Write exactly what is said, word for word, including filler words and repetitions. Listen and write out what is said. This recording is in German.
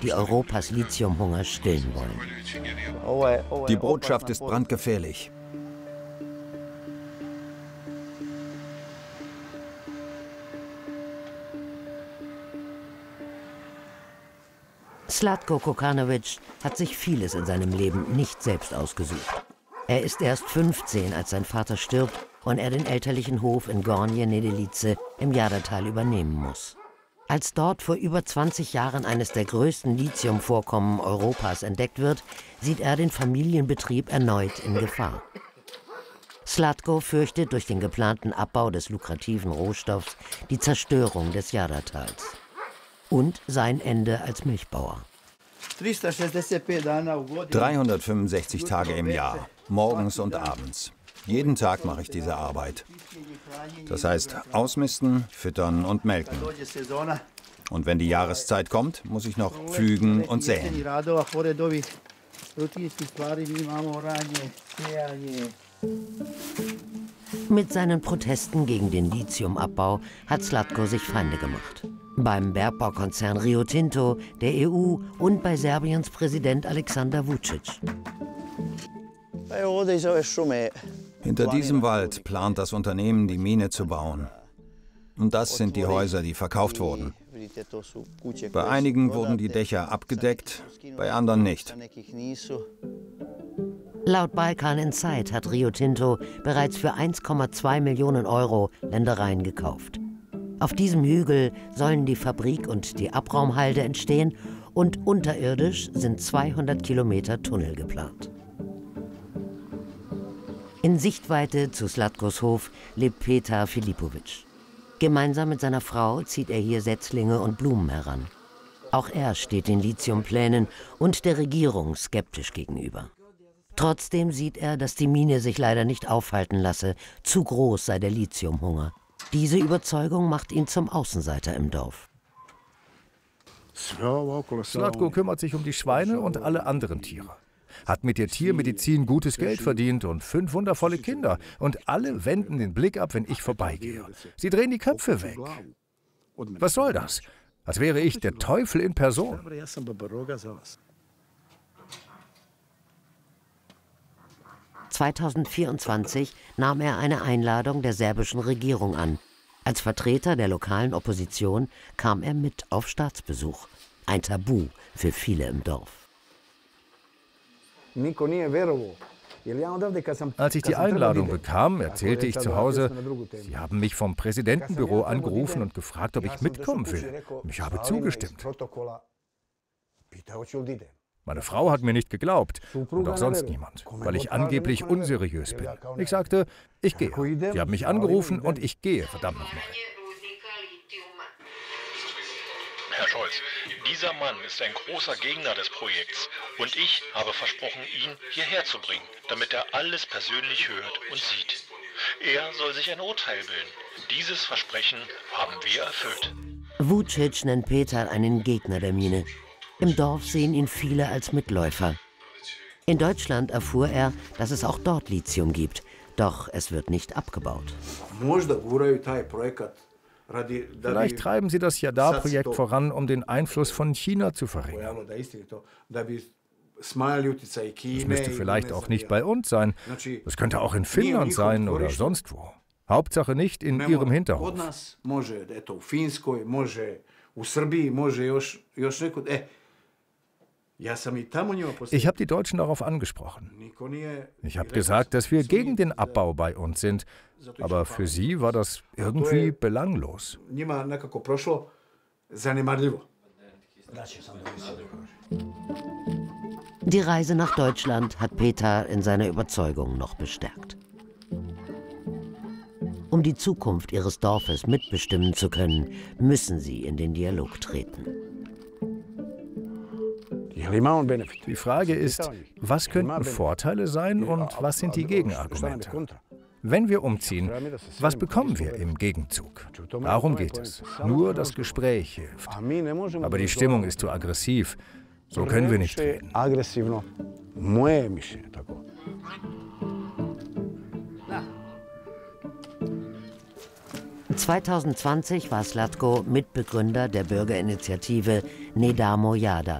die Europas Lithiumhunger stillen wollen. Die Botschaft ist brandgefährlich. Zlatko Kokanovic hat sich vieles in seinem Leben nicht selbst ausgesucht. Er ist erst fünfzehn, als sein Vater stirbt und er den elterlichen Hof in Gornje Nedelice im Jadrtal übernehmen muss. Als dort vor über zwanzig Jahren eines der größten Lithiumvorkommen Europas entdeckt wird, sieht er den Familienbetrieb erneut in Gefahr. Zlatko fürchtet durch den geplanten Abbau des lukrativen Rohstoffs die Zerstörung des Jadrtals und sein Ende als Milchbauer. dreihundertfünfundsechzig Tage im Jahr, morgens und abends. Jeden Tag mache ich diese Arbeit. Das heißt, ausmisten, füttern und melken. Und wenn die Jahreszeit kommt, muss ich noch pflügen und säen. Mit seinen Protesten gegen den Lithiumabbau hat Zlatko sich Feinde gemacht. Beim Bergbaukonzern Rio Tinto, der E U und bei Serbiens Präsident Aleksandar Vučić. Hinter diesem Wald plant das Unternehmen, die Mine zu bauen. Und das sind die Häuser, die verkauft wurden. Bei einigen wurden die Dächer abgedeckt, bei anderen nicht. Laut Balkan Insight hat Rio Tinto bereits für eins Komma zwei Millionen Euro Ländereien gekauft. Auf diesem Hügel sollen die Fabrik und die Abraumhalde entstehen und unterirdisch sind zweihundert Kilometer Tunnel geplant. In Sichtweite zu Zlatkos Hof lebt Petar Filipović. Gemeinsam mit seiner Frau zieht er hier Setzlinge und Blumen heran. Auch er steht den Lithiumplänen und der Regierung skeptisch gegenüber. Trotzdem sieht er, dass die Mine sich leider nicht aufhalten lasse, zu groß sei der Lithiumhunger. Diese Überzeugung macht ihn zum Außenseiter im Dorf. Zlatko kümmert sich um die Schweine und alle anderen Tiere. Hat mit der Tiermedizin gutes Geld verdient und fünf wundervolle Kinder. Und alle wenden den Blick ab, wenn ich vorbeigehe. Sie drehen die Köpfe weg. Was soll das? Als wäre ich der Teufel in Person. zweitausendvierundzwanzig nahm er eine Einladung der serbischen Regierung an. Als Vertreter der lokalen Opposition kam er mit auf Staatsbesuch. Ein Tabu für viele im Dorf. Als ich die Einladung bekam, erzählte ich zu Hause, sie haben mich vom Präsidentenbüro angerufen und gefragt, ob ich mitkommen will. Ich habe zugestimmt. Meine Frau hat mir nicht geglaubt und auch sonst niemand, weil ich angeblich unseriös bin. Ich sagte, ich gehe. Sie haben mich angerufen und ich gehe, verdammt nochmal. Herr Scholz, dieser Mann ist ein großer Gegner des Projekts und ich habe versprochen, ihn hierher zu bringen, damit er alles persönlich hört und sieht. Er soll sich ein Urteil bilden. Dieses Versprechen haben wir erfüllt. Vučić nennt Petar einen Gegner der Mine. Im Dorf sehen ihn viele als Mitläufer. In Deutschland erfuhr er, dass es auch dort Lithium gibt, doch es wird nicht abgebaut. Vielleicht treiben sie das Jadar-Projekt voran, um den Einfluss von China zu verringern. Es müsste vielleicht auch nicht bei uns sein. Es könnte auch in Finnland sein oder sonst wo. Hauptsache nicht in ihrem Hinterhof. Ich habe die Deutschen darauf angesprochen. Ich habe gesagt, dass wir gegen den Abbau bei uns sind, aber für sie war das irgendwie belanglos. Die Reise nach Deutschland hat Petar in seiner Überzeugung noch bestärkt. Um die Zukunft ihres Dorfes mitbestimmen zu können, müssen sie in den Dialog treten. Die Frage ist, was könnten Vorteile sein und was sind die Gegenargumente? Wenn wir umziehen, was bekommen wir im Gegenzug? Darum geht es. Nur das Gespräch hilft. Aber die Stimmung ist zu aggressiv. So können wir nicht reden. zweitausendzwanzig war Zlatko Mitbegründer der Bürgerinitiative Ne damo Jadar.